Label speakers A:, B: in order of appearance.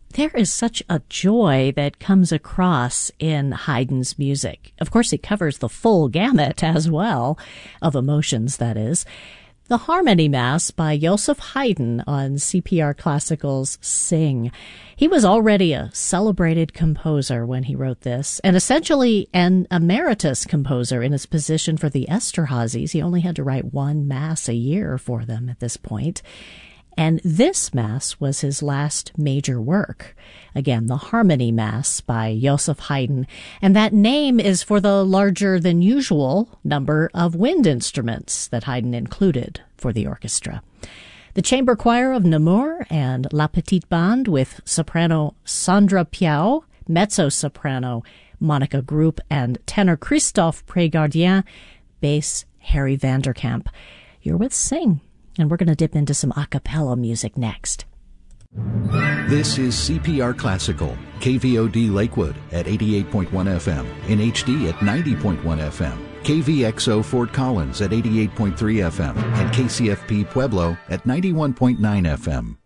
A: There is such a joy that comes across in Haydn's music. Of course, he covers the full gamut as well, of emotions, that is. The Harmony Mass by Joseph Haydn on CPR Classical's Sing. He was already a celebrated composer when he wrote this, and essentially an emeritus composer in his position for the Esterházys. He only had to write one mass a year for them at this point. And this Mass was his last major work. Again, the Harmony Mass by Joseph Haydn. And that name is for the larger than usual number of wind instruments that Haydn included for the orchestra. The chamber choir of Namur and La Petite Bande with soprano Sandra Piau, mezzo-soprano Monica Group, and tenor Christophe Prégardien, bass Harry Vanderkamp. You're with Sing. And we're going to dip into some a cappella music next.
B: This is CPR Classical, KVOD Lakewood at 88.1 FM, in HD at 90.1 FM, KVXO Fort Collins at 88.3 FM, and KCFP Pueblo at 91.9 FM.